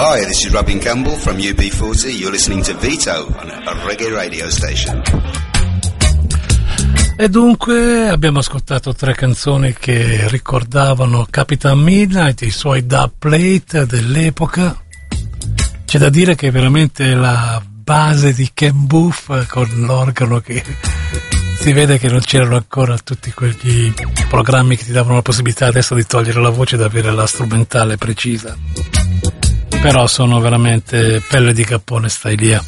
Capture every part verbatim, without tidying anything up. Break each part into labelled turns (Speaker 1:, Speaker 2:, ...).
Speaker 1: Hi, this is Robin Campbell from U B forty. You're listening to Vito on a reggae radio station.
Speaker 2: E dunque abbiamo ascoltato tre canzoni che ricordavano Capitan Midnight, i suoi dub plate dell'epoca. C'è da dire che è veramente la base di Ken Booth con l'organo, che si vede che non c'erano ancora tutti quegli programmi che ti davano la possibilità adesso di togliere la voce ed avere la strumentale precisa. Però sono veramente pelle di cappone, stai lì.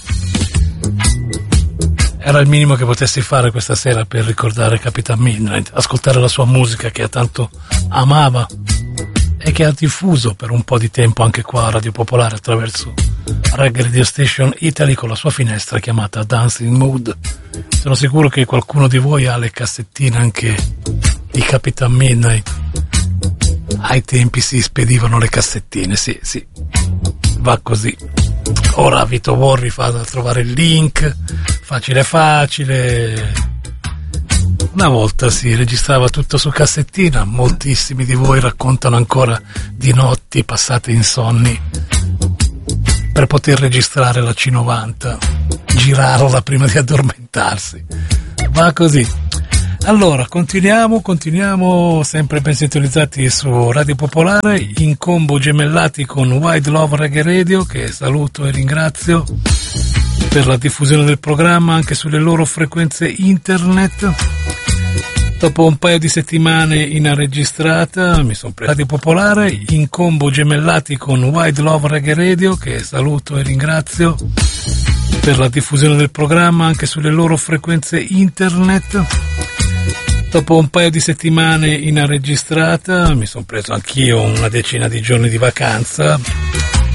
Speaker 2: Era il minimo che potessi fare questa sera per ricordare Capitan Midnight, ascoltare la sua musica che tanto amava e che ha diffuso per un po' di tempo anche qua a Radio Popolare attraverso Reggae Radio Station Italy con la sua finestra chiamata Dancing Mood. Sono sicuro che qualcuno di voi ha le cassettine anche di Capitan Midnight. Ai tempi si spedivano le cassettine, sì, sì, va così. Ora Vito Borri fa da trovare il link, facile facile. Una volta si registrava tutto su cassettina, moltissimi di voi raccontano ancora di notti passate insonni per poter registrare la C novanta, girarla prima di addormentarsi. Va così. Allora, continuiamo, continuiamo sempre ben sintonizzati su Radio Popolare, in combo gemellati con Wide Love Reggae Radio, che saluto e ringrazio per la diffusione del programma anche sulle loro frequenze internet. Dopo un paio di settimane in registrata mi sono preso Radio Popolare, in combo gemellati con Wide Love Reggae Radio, che saluto e ringrazio per la diffusione del programma anche sulle loro frequenze internet. Dopo un paio di settimane in registrata mi sono preso anch'io una decina di giorni di vacanza